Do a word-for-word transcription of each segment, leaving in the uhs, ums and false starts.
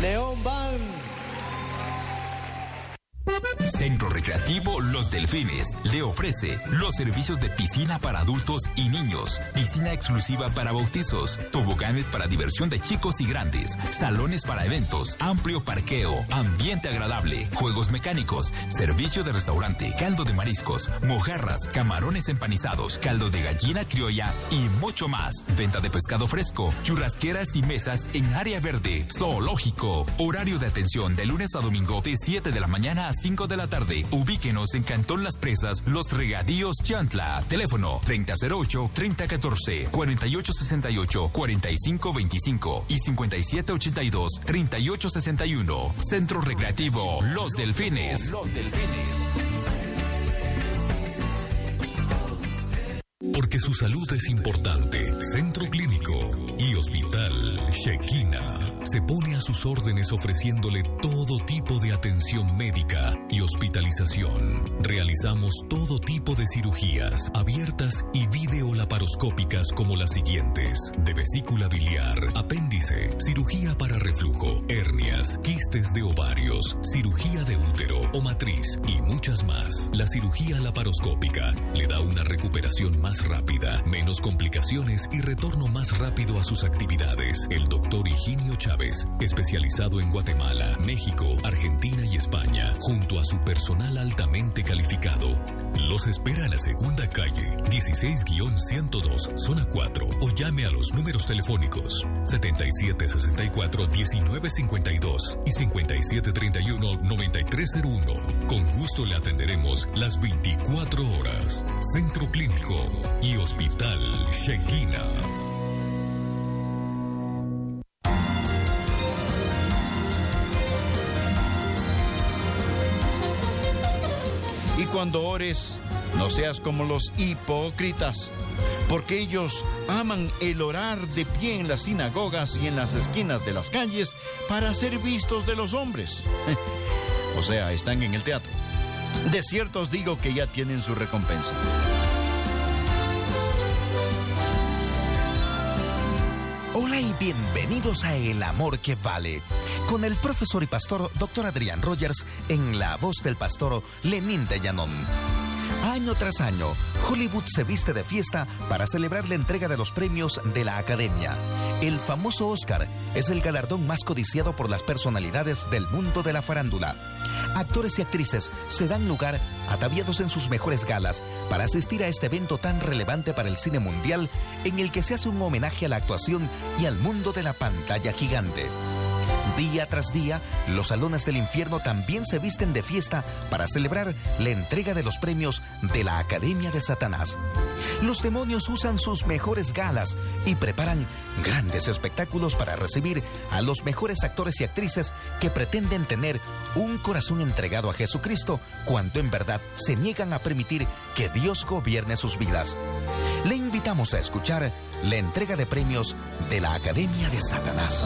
Neón Band. Centro Recreativo Los Delfines le ofrece los servicios de piscina para adultos y niños, piscina exclusiva para bautizos, toboganes para diversión de chicos y grandes, salones para eventos, amplio parqueo, ambiente agradable, juegos mecánicos, servicio de restaurante, caldo de mariscos, mojarras, camarones empanizados, caldo de gallina criolla y mucho más. Venta de pescado fresco, churrasqueras y mesas en área verde, zoológico. Horario de atención de lunes a domingo de siete de la mañana a cinco de la tarde. Ubíquenos en Cantón Las Presas, Los Regadíos, Chantla. Teléfono treinta cero ocho, treinta catorce, cuarenta y ocho sesenta y ocho, cuarenta y cinco veinticinco y cincuenta y siete ochenta y dos, treinta y ocho sesenta y uno. Centro Recreativo Los Delfines. Los Delfines. Porque su salud es importante, Centro Clínico y Hospital Shekinah se pone a sus órdenes ofreciéndole todo tipo de atención médica y hospitalización. Realizamos todo tipo de cirugías abiertas y videolaparoscópicas como las siguientes: de vesícula biliar, apéndice, cirugía para reflujo, hernias, quistes de ovarios, cirugía de útero o matriz y muchas más. La cirugía laparoscópica le da una recuperación más rápida, menos complicaciones y retorno más rápido a sus actividades. El doctor Higinio Chávez, especializado en Guatemala, México, Argentina y España, junto a su personal altamente calificado, los espera en la segunda calle, dieciséis ciento dos, zona cuatro, o llame a los números telefónicos setenta y siete sesenta y cuatro, diecinueve cincuenta y dos y cincuenta y siete treinta y uno, noventa y tres cero uno. Con gusto le atenderemos las veinticuatro horas. Centro Clínico y Hospital Shekinah. Y cuando ores, no seas como los hipócritas, porque ellos aman el orar de pie en las sinagogas y en las esquinas de las calles para ser vistos de los hombres. O sea, están en el teatro. De cierto os digo que ya tienen su recompensa. Hola y bienvenidos a El Amor que Vale, con el profesor y pastor doctor Adrián Rogers en la voz del pastor Lenín de Llanón. Año tras año, Hollywood se viste de fiesta para celebrar la entrega de los premios de la Academia. El famoso Oscar es el galardón más codiciado por las personalidades del mundo de la farándula. Actores y actrices se dan lugar ataviados en sus mejores galas para asistir a este evento tan relevante para el cine mundial, en el que se hace un homenaje a la actuación y al mundo de la pantalla gigante. Día tras día, los salones del infierno también se visten de fiesta para celebrar la entrega de los premios de la Academia de Satanás. Los demonios usan sus mejores galas y preparan grandes espectáculos para recibir a los mejores actores y actrices que pretenden tener un corazón entregado a Jesucristo, cuando en verdad se niegan a permitir que Dios gobierne sus vidas. Le invitamos a escuchar la entrega de premios de la Academia de Satanás.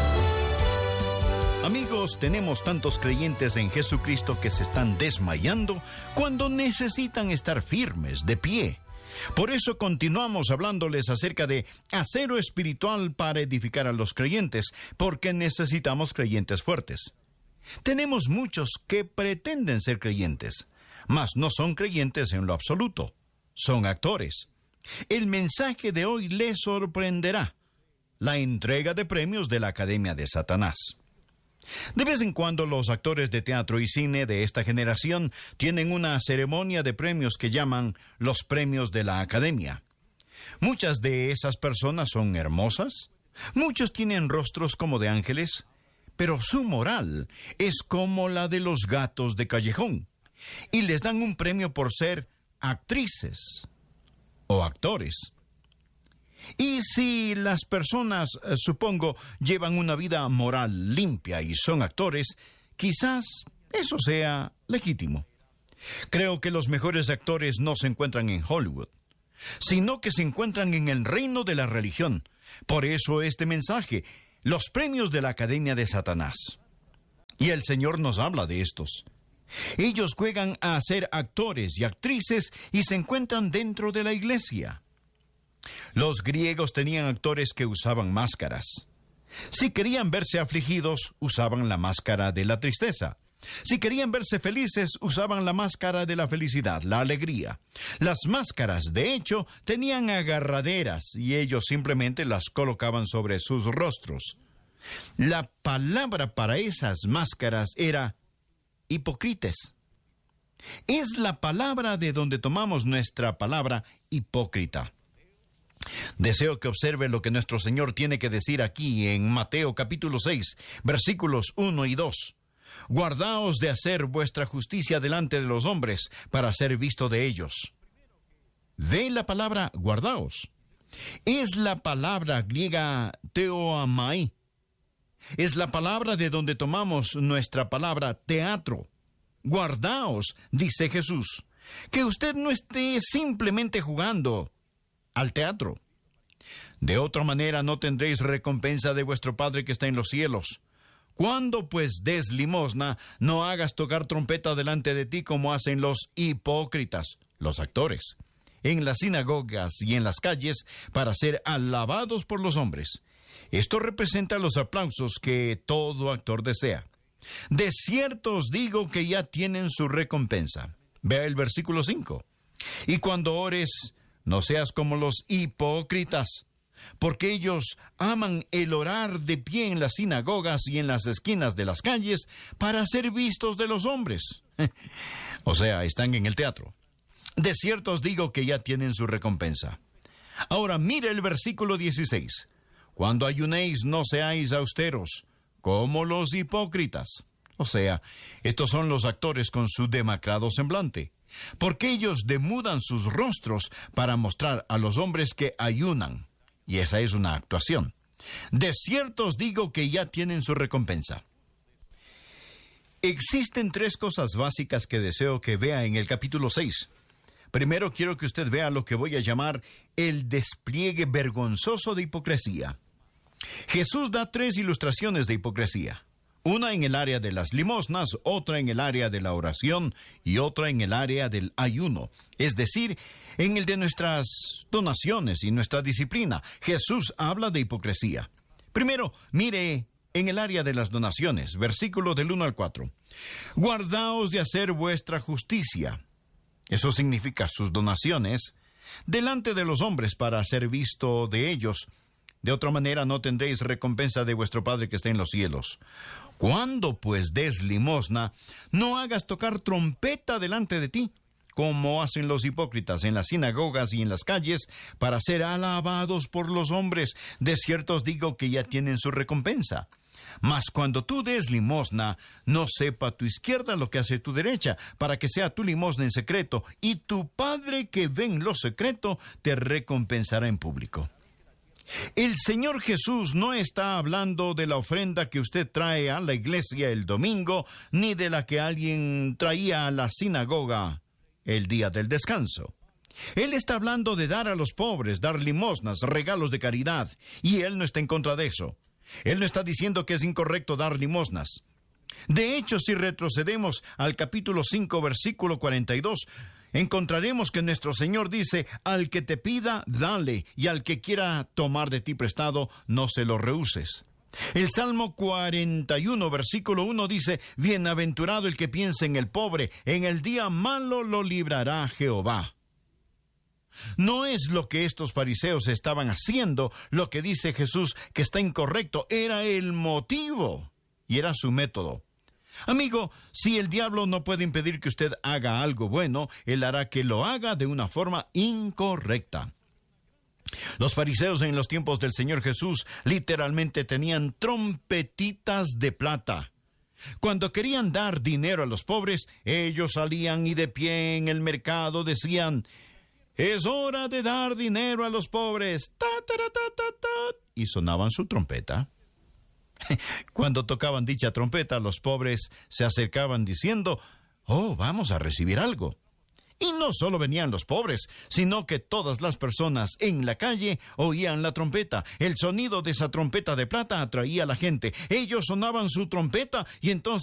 Amigos, tenemos tantos creyentes en Jesucristo que se están desmayando cuando necesitan estar firmes, de pie. Por eso continuamos hablándoles acerca de acero espiritual para edificar a los creyentes, porque necesitamos creyentes fuertes. Tenemos muchos que pretenden ser creyentes, mas no son creyentes en lo absoluto, son actores. El mensaje de hoy les sorprenderá: la entrega de premios de la Academia de Satanás. De vez en cuando los actores de teatro y cine de esta generación tienen una ceremonia de premios que llaman los premios de la Academia. Muchas de esas personas son hermosas, muchos tienen rostros como de ángeles, pero su moral es como la de los gatos de callejón, y les dan un premio por ser actrices o actores. Y si las personas, eh, supongo, llevan una vida moral limpia y son actores, quizás eso sea legítimo. Creo que los mejores actores no se encuentran en Hollywood, sino que se encuentran en el reino de la religión. Por eso este mensaje, los premios de la Academia de Satanás. Y el Señor nos habla de estos. Ellos juegan a ser actores y actrices y se encuentran dentro de la iglesia. Los griegos tenían actores que usaban máscaras. Si querían verse afligidos, usaban la máscara de la tristeza. Si querían verse felices, usaban la máscara de la felicidad, la alegría. Las máscaras, de hecho, tenían agarraderas y ellos simplemente las colocaban sobre sus rostros. La palabra para esas máscaras era hipócrites. Es la palabra de donde tomamos nuestra palabra hipócrita. Deseo que observe lo que nuestro Señor tiene que decir aquí en Mateo capítulo seis, versículos uno y dos. Guardaos de hacer vuestra justicia delante de los hombres, para ser visto de ellos. Ve la palabra guardaos. Es la palabra griega theoamai. Es la palabra de donde tomamos nuestra palabra teatro. Guardaos, dice Jesús, que usted no esté simplemente jugando al teatro. De otra manera no tendréis recompensa de vuestro Padre que está en los cielos. Cuando pues des limosna, no hagas tocar trompeta delante de ti como hacen los hipócritas, los actores, en las sinagogas y en las calles, para ser alabados por los hombres. Esto representa los aplausos que todo actor desea. De cierto os digo que ya tienen su recompensa. Vea el versículo cinco. Y cuando ores, no seas como los hipócritas, porque ellos aman el orar de pie en las sinagogas y en las esquinas de las calles para ser vistos de los hombres. O sea, están en el teatro. De cierto os digo que ya tienen su recompensa. Ahora mire el versículo dieciséis. Cuando ayunéis no seáis austeros, como los hipócritas. O sea, estos son los actores con su demacrado semblante, porque ellos demudan sus rostros para mostrar a los hombres que ayunan. Y esa es una actuación. De cierto os digo que ya tienen su recompensa. Existen tres cosas básicas que deseo que vea en el capítulo seis. Primero quiero que usted vea lo que voy a llamar el despliegue vergonzoso de hipocresía. Jesús da tres ilustraciones de hipocresía. Una en el área de las limosnas, otra en el área de la oración y otra en el área del ayuno. Es decir, en el de nuestras donaciones y nuestra disciplina. Jesús habla de hipocresía. Primero, mire en el área de las donaciones, versículo del uno al cuatro. Guardaos de hacer vuestra justicia. Eso significa sus donaciones delante de los hombres para ser visto de ellos. De otra manera no tendréis recompensa de vuestro Padre que está en los cielos. Cuando pues des limosna, no hagas tocar trompeta delante de ti, como hacen los hipócritas en las sinagogas y en las calles, para ser alabados por los hombres. De cierto os digo que ya tienen su recompensa. Mas cuando tú des limosna, no sepa tu izquierda lo que hace tu derecha, para que sea tu limosna en secreto, y tu Padre que ve en lo secreto te recompensará en público. El Señor Jesús no está hablando de la ofrenda que usted trae a la iglesia el domingo, ni de la que alguien traía a la sinagoga el día del descanso. Él está hablando de dar a los pobres, dar limosnas, regalos de caridad, y Él no está en contra de eso. Él no está diciendo que es incorrecto dar limosnas. De hecho, si retrocedemos al capítulo cinco, versículo cuarenta y dos, encontraremos que nuestro Señor dice, al que te pida, dale, y al que quiera tomar de ti prestado, no se lo rehuses. El Salmo cuarenta y uno, versículo uno dice, bienaventurado el que piensa en el pobre, en el día malo lo librará Jehová. No es lo que estos fariseos estaban haciendo, lo que dice Jesús que está incorrecto, era el motivo y era su método. Amigo, si el diablo no puede impedir que usted haga algo bueno, él hará que lo haga de una forma incorrecta. Los fariseos en los tiempos del Señor Jesús literalmente tenían trompetitas de plata. Cuando querían dar dinero a los pobres, ellos salían y de pie en el mercado decían, es hora de dar dinero a los pobres, ta, ta, ta, ta, ta, y sonaban su trompeta. Cuando tocaban dicha trompeta, los pobres se acercaban diciendo, oh, vamos a recibir algo. Y no solo venían los pobres, sino que todas las personas en la calle oían la trompeta. El sonido de esa trompeta de plata atraía a la gente. Ellos sonaban su trompeta y entonces